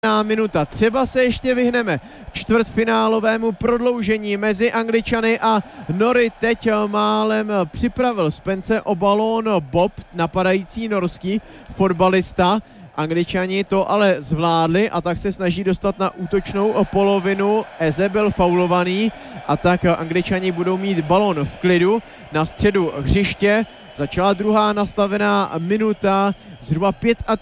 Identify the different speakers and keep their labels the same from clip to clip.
Speaker 1: minuta. Třeba se ještě vyhneme čtvrtfinálovému prodloužení mezi Angličany a Nory. Teď málem připravil Spence o balón Bob, napadající norský fotbalista. Angličani to ale zvládli a tak se snaží dostat na útočnou polovinu. Eze byl faulovaný a tak Angličani budou mít balón v klidu na středu hřiště. Začala druhá nastavená minuta, zhruba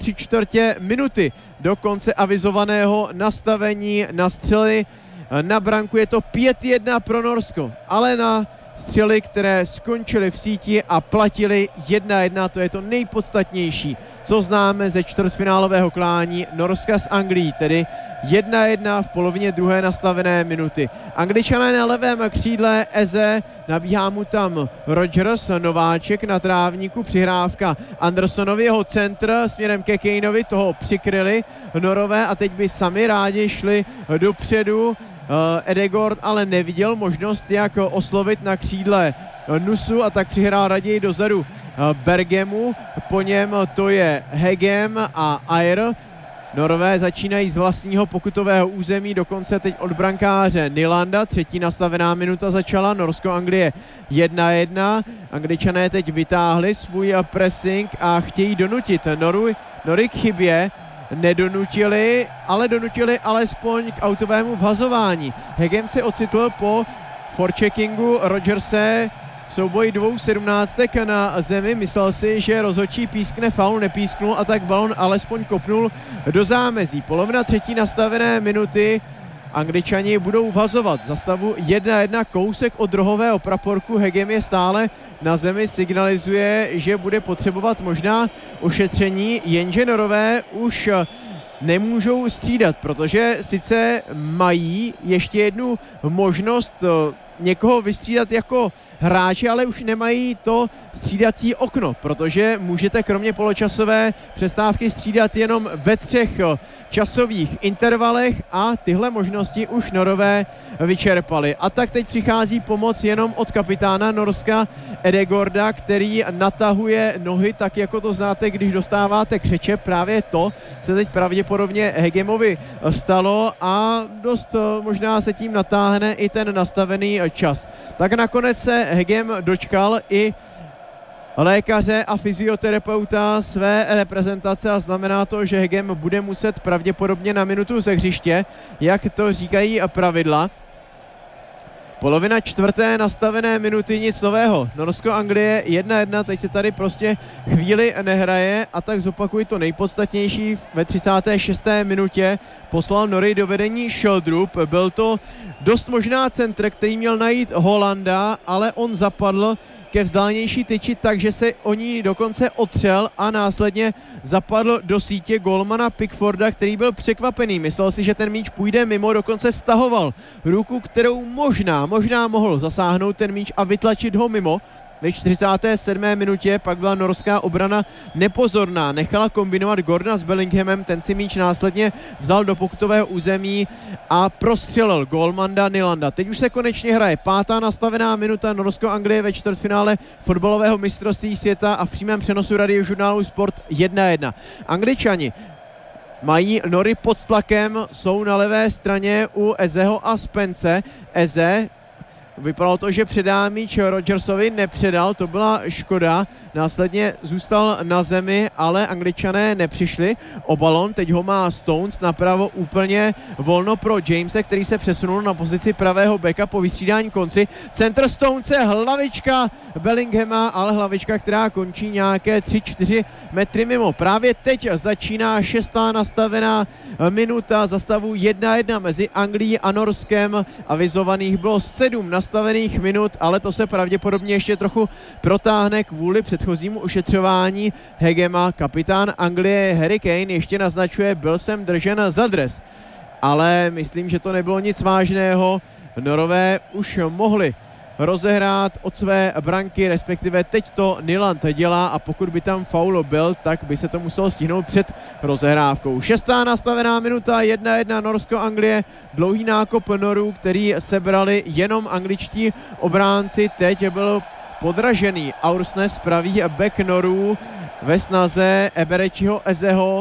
Speaker 1: 5,75 minuty do konce avizovaného nastavení na střely. Na branku je to 5-1 pro Norsko, ale na střely, které skončily v síti a platily 1-1, to je to nejpodstatnější, co známe ze čtvrtfinálového klání Norska s Anglií, tedy 1-1 v polovině druhé nastavené minuty. Angličané na levém křídle, Eze, nabíhá mu tam Rodgers, nováček na trávníku, přihrávka Andersonovi, jeho centr směrem ke Kaneovi, toho přikryli Norové a teď by sami rádi šli dopředu. Edegord ale neviděl možnost, jak oslovit na křídle Nusu a tak přihrál raději dozadu Bergemu, po něm to je Hegem a Ayer. Norové začínají z vlastního pokutového území, dokonce teď od brankáře Nylanda. Třetí nastavená minuta začala, Norsko-Anglie 1-1. Angličané teď vytáhli svůj pressing a chtějí donutit Nory k chybě. Nedonutili, ale donutili alespoň k autovému vhazování. Hegem se ocitl po forecheckingu Rodgerse v souboji dvou sedmnáctek na zemi. Myslel si, že rozhodčí pískne faul, nepísknul a tak balon alespoň kopnul do zámezí. Polovina třetí nastavené minuty. Angličani budou vhazovat za stavu 1-1, kousek od rohového praporku. Hegem je stále na zemi, signalizuje, že bude potřebovat možná ošetření, jenže Norové už nemůžou střídat, protože sice mají ještě jednu možnost někoho vystřídat jako hráči, ale už nemají to střídací okno, protože můžete kromě poločasové přestávky střídat jenom ve 3 časových intervalech a tyhle možnosti už Norové vyčerpali. A tak teď přichází pomoc jenom od kapitána Norska Edegorda, který natahuje nohy, tak jako to znáte, když dostáváte křeče. Právě to se teď pravděpodobně Hegemovi stalo a dost možná se tím natáhne i ten nastavený čas. Tak nakonec se Hegem dočkal i lékaře a fyzioterapeuta své reprezentace a znamená to, že Hegem bude muset pravděpodobně na minutu ze hřiště, jak to říkají pravidla. Polovina čtvrté nastavené minuty, nic nového. Norsko-Anglie 1-1, teď se tady prostě chvíli nehraje a tak zopakuji to nejpodstatnější. Ve 36. minutě poslal Nory do vedení Sheldrup. Byl to dost možná centr, který měl najít Holanda, ale on zapadl ke vzdálenější tyči, takže se o ní dokonce otřel a následně zapadl do sítě golmana Pickforda, který byl překvapený. Myslel si, že ten míč půjde mimo, dokonce stahoval ruku, kterou možná mohl zasáhnout ten míč a vytlačit ho mimo. Ve 47. minutě pak byla norská obrana nepozorná, nechala kombinovat Gordona s Bellinghamem, ten si míč následně vzal do pokutového území a prostřelil gólmanda Nylanda. Teď už se konečně hraje 5. nastavená minuta, Norsko-Anglie ve čtvrtfinále fotbalového mistrovství světa a v přímém přenosu radiožurnálu Sport 1-1. Angličani mají Nory pod tlakem, jsou na levé straně u Ezeho a Spence. Eze, vypadalo to, že předá míč Rodgersovi, nepředal, to byla škoda. Následně zůstal na zemi, ale Angličané nepřišli o balon. Teď ho má Stones napravo úplně volno pro Jamese, který se přesunul na pozici pravého beka po vystřídání konci. Centr Stonese, hlavička Bellinghama, ale hlavička, která končí nějaké 3-4 metry mimo. Právě teď začíná 6. nastavená minuta za stavu 1-1 mezi Anglií a Norskem. Avizovaných bylo 7 nastavených minut, ale to se pravděpodobně ještě trochu protáhne kvůli předchozímu ušetřování Hegema. Kapitán Anglie Harry Kane ještě naznačuje, byl jsem držen za dres. Ale myslím, že to nebylo nic vážného. Norové už mohli rozehrát od své branky, respektive teď to Nyland dělá a pokud by tam faul byl, tak by se to muselo stihnout před rozehrávkou. 6. nastavená minuta, 1-1 Norsko-Anglie, dlouhý nákop Norů, který sebrali jenom angličtí obránci. Teď byl podražený Aursnes, pravý back Norů, ve snaze Eberechiho Ezeho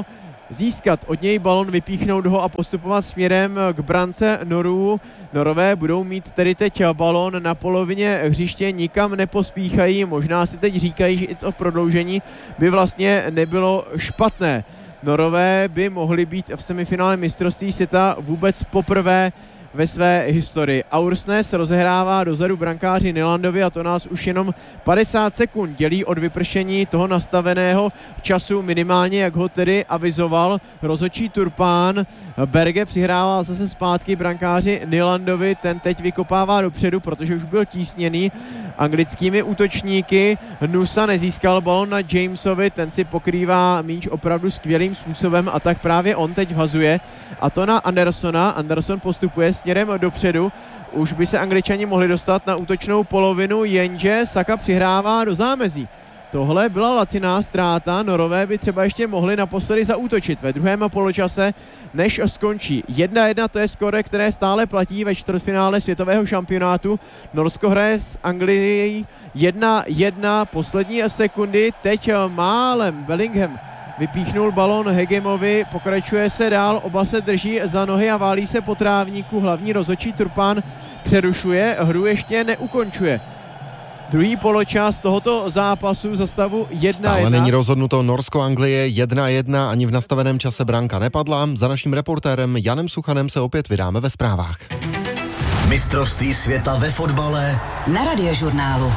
Speaker 1: získat od něj balon, vypíchnout ho a postupovat směrem k brance Norů. Norové budou mít tedy teď balon na polovině hřiště, nikam nepospíchají, možná si teď říkají, že i to prodloužení by vlastně nebylo špatné. Norové by mohli být v semifinále mistrovství světa vůbec poprvé ve své historii. Aursnes rozehrává dozadu brankáři Nylandovi a to nás už jenom 50 sekund dělí od vypršení toho nastaveného času minimálně, jak ho tedy avizoval rozhodčí Turpán. Berge přihrává zase zpátky brankáři Nylandovi, ten teď vykopává dopředu, protože už byl tísněný anglickými útočníky. Nusa nezískal balon na Jamesovi, ten si pokrývá míč opravdu skvělým způsobem a tak právě on teď vhazuje a to na Andersona. Anderson postupuje směrem dopředu, už by se Angličani mohli dostat na útočnou polovinu, jenže Saka přihrává do zámezí. Tohle byla laciná ztráta, Norové by třeba ještě mohli naposledy zaútočit ve druhém poločase, než skončí 1-1, to je skóre, které stále platí ve čtvrtfinále světového šampionátu. Norsko hraje s Anglií 1-1, poslední sekundy, teď málem Bellingham vypíchnul balon Hegemovi, pokračuje se dál, oba se drží za nohy a válí se po trávníku, hlavní rozhodčí Turpán přerušuje, hru ještě neukončuje. Druhý poločas tohoto zápasu za stavu 1-1.
Speaker 2: Stále není rozhodnuto Norsko-Anglie 1-1, ani v nastaveném čase branka nepadla. Za naším reportérem Janem Suchanem se opět vydáme ve zprávách.
Speaker 3: Mistrovství světa ve fotbale na Radiožurnálu.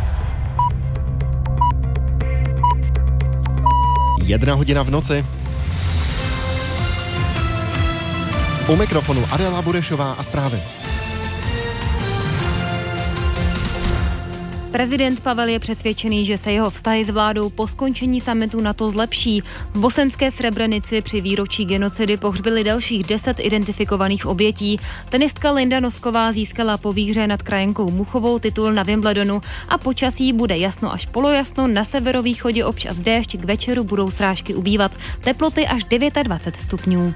Speaker 2: 1 hodina v noci. U mikrofonu Adela Burešová a zprávy.
Speaker 4: Prezident Pavel je přesvědčený, že se jeho vztahy s vládou po skončení summitu NATO zlepší. V bosenské Srebrenici při výročí genocidy pohřbili dalších 10 identifikovaných obětí. Tenistka Linda Nosková získala po výhře nad krajenkou Muchovou titul na Wimbledonu a počasí bude jasno až polojasno, na severovýchodě občas déšť, k večeru budou srážky ubývat. Teploty až 29 stupňů.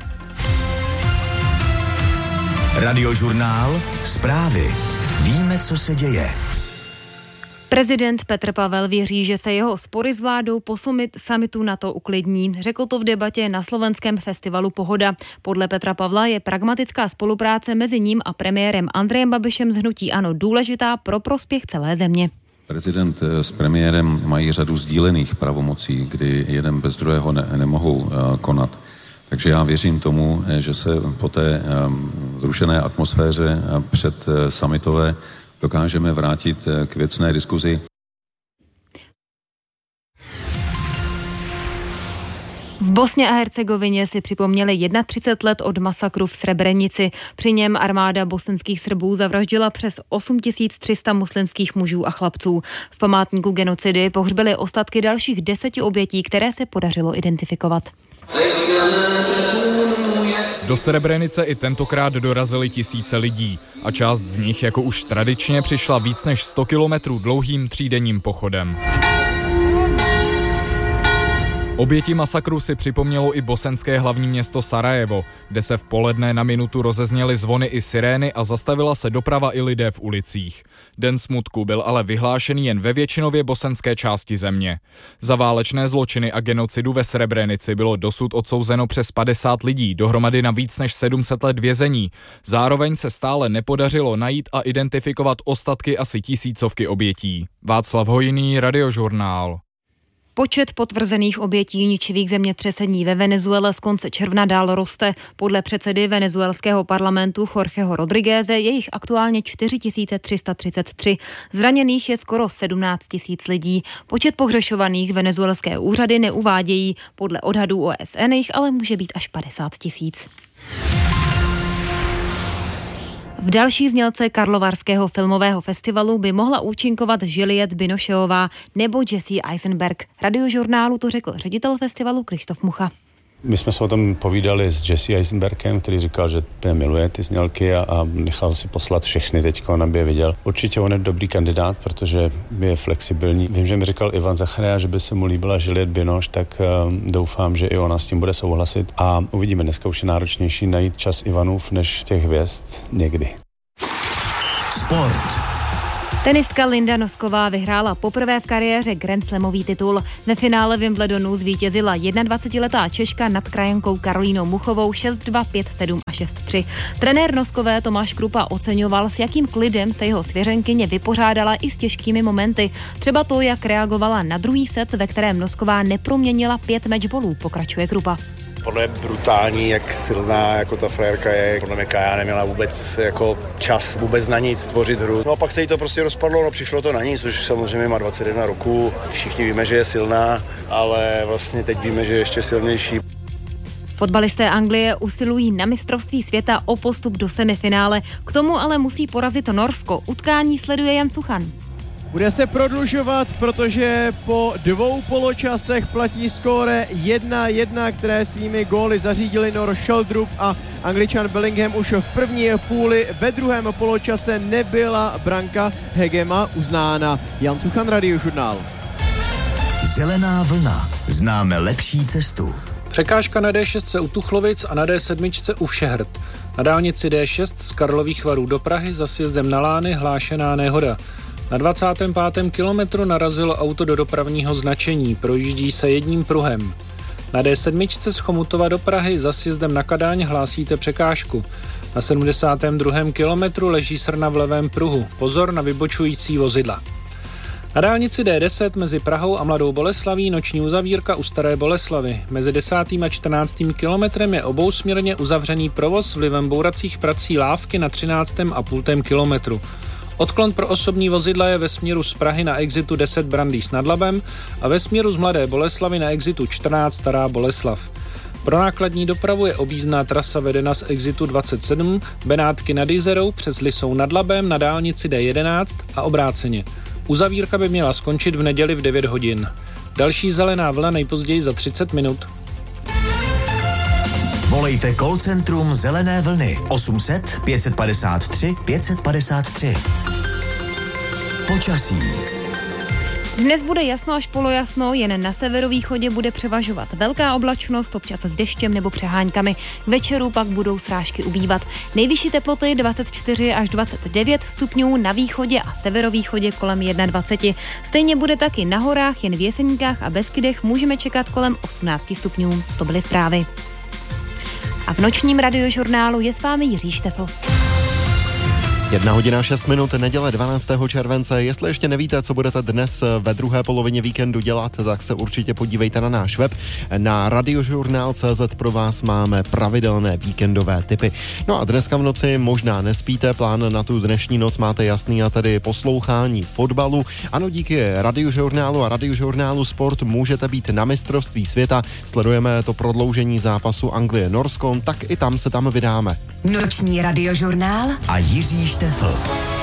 Speaker 3: Radiožurnál, zprávy. Víme, co se děje.
Speaker 4: Prezident Petr Pavel věří, že se jeho spory s vládou po summitu NATO uklidní. Řekl to v debatě na slovenském festivalu Pohoda. Podle Petra Pavla je pragmatická spolupráce mezi ním a premiérem Andrejem Babišem z hnutí ANO důležitá pro prospěch celé země.
Speaker 5: Prezident s premiérem mají řadu sdílených pravomocí, kdy jeden bez druhého nemohou konat. Takže já věřím tomu, že se po té zrušené atmosféře před summitové dokážeme vrátit k věcné diskuzi.
Speaker 4: V Bosně a Hercegovině si připomněli 31 let od masakru v Srebrenici. Při něm armáda bosenských Srbů zavraždila přes 8300 muslimských mužů a chlapců. V památníku genocidy pohřbili ostatky dalších 10 obětí, které se podařilo identifikovat.
Speaker 6: Do Srebrenice i tentokrát dorazili tisíce lidí a část z nich, jako už tradičně, přišla víc než 100 kilometrů dlouhým třídenním pochodem. Oběti masakru si připomnělo i bosenské hlavní město Sarajevo, kde se v poledne na minutu rozezněly zvony i sirény a zastavila se doprava i lidé v ulicích. Den smutku byl ale vyhlášený jen ve většinově bosenské části země. Za válečné zločiny a genocidu ve Srebrenici bylo dosud odsouzeno přes 50 lidí, dohromady na víc než 700 let vězení. Zároveň se stále nepodařilo najít a identifikovat ostatky asi tisícovky obětí. Václav Hojný, Radiožurnál.
Speaker 4: Počet potvrzených obětí ničivých zemětřesení ve Venezuele z konce června dál roste. Podle předsedy venezuelského parlamentu Jorgeho Rodrigueze je jich aktuálně 4333. Zraněných je skoro 17 000 lidí. Počet pohřešovaných venezuelské úřady neuvádějí. Podle odhadů OSN jich ale může být až 50 000. V další znělce Karlovarského filmového festivalu by mohla účinkovat Juliette Binocheová nebo Jesse Eisenberg. Radiožurnálu to řekl ředitel festivalu Krištof Mucha.
Speaker 7: My jsme se o tom povídali s Jesse Eisenbergem, který říkal, že miluje ty znělky a nechal si poslat všechny teďko, aby je viděl. Určitě on je dobrý kandidát, protože je flexibilní. Vím, že mi říkal Ivan Zacharia, že by se mu líbila Juliette Binoche, tak doufám, že i ona s tím bude souhlasit. A uvidíme, dneska už je náročnější najít čas Ivanův než těch hvězd někdy.
Speaker 3: Sport.
Speaker 4: Tenistka Linda Nosková vyhrála poprvé v kariéře Grand Slamový titul. Ve finále Wimbledonu zvítězila 21letá Češka nad krajankou Karolínou Muchovou 6-2, 5-7 a 6-3. Trenér Noskové Tomáš Krupa oceňoval, s jakým klidem se jeho svěřenkyně vypořádala i s těžkými momenty. Třeba to, jak reagovala na druhý set, ve kterém Nosková neproměnila 5 matchballů, pokračuje Krupa.
Speaker 8: Podle mě brutální, jak silná jako ta frérka je. Podle mě Kaja neměla vůbec jako čas vůbec na nic tvořit hru. No a pak se jí to prostě rozpadlo, přišlo to na nic, což samozřejmě má 21 roku. Všichni víme, že je silná, ale vlastně teď víme, že je ještě silnější.
Speaker 4: Fotbalisté Anglie usilují na mistrovství světa o postup do semifinále. K tomu ale musí porazit Norsko. Utkání sleduje Jan Suchan.
Speaker 1: Bude se prodlužovat, protože po 2 poločasech platí skóre 1-1, které svými góly zařídili Nor Sheldrup a Angličan Bellingham už v první půli. Ve druhém poločase nebyla branka Hegema uznána. Jan Suchan, Radiožurnál.
Speaker 3: Zelená vlna. Známe lepší cestu.
Speaker 9: Překážka na D6 u Tuchlovic a na D7 u Všehrad. Na dálnici D6 z Karlových Varů do Prahy za sjezdem na Lány hlášená nehoda. Na 25. kilometru narazilo auto do dopravního značení, projíždí se jedním pruhem. Na D7 z Chomutova do Prahy za sjezdem na Kadaň hlásíte překážku. Na 72. kilometru leží srna v levém pruhu, pozor na vybočující vozidla. Na dálnici D10 mezi Prahou a Mladou Boleslaví noční uzavírka u Staré Boleslavy. Mezi 10. a 14. kilometrem je obousměrně uzavřený provoz vlivem bouracích prací lávky na 13,5 kilometru. Odklon pro osobní vozidla je ve směru z Prahy na exitu 10 Brandýs nad Labem a ve směru z Mladé Boleslavy na exitu 14 Stará Boleslav. Pro nákladní dopravu je objízdná trasa vedena z exitu 27 Benátky nad Jizerou přes Lisou nad Labem na dálnici D11 a obráceně. Uzavírka by měla skončit v neděli v 9 hodin. Další zelená vlna nejpozději za 30 minut.
Speaker 3: Volejte call centrum Zelené vlny 800 553 553. Počasí.
Speaker 4: Dnes bude jasno až polojasno, jen na severovýchodě bude převažovat velká oblačnost, občas s deštěm nebo přeháňkami. K večeru pak budou srážky ubývat. Nejvyšší teploty 24 až 29 stupňů, na východě a severovýchodě kolem 21. Stejně bude taky na horách, jen v Jeseníkách a Beskydech můžeme čekat kolem 18 stupňů. To byly zprávy. A v nočním Radiožurnálu je s vámi Jiří Štefl.
Speaker 2: 1:06, neděle 12. července. Jestli ještě nevíte, co budete dnes ve druhé polovině víkendu dělat, tak se určitě podívejte na náš web. Na radiožurnál.cz pro vás máme pravidelné víkendové tipy. No a dneska v noci možná nespíte, plán na tu dnešní noc máte jasný, a tedy poslouchání fotbalu. Ano, díky Radiožurnálu a Radiožurnálu Sport můžete být na mistrovství světa. Sledujeme to prodloužení zápasu Anglie-Norsko, tak i tam se vydáme.
Speaker 3: Noční Radiožurnál a Jiří Štefl.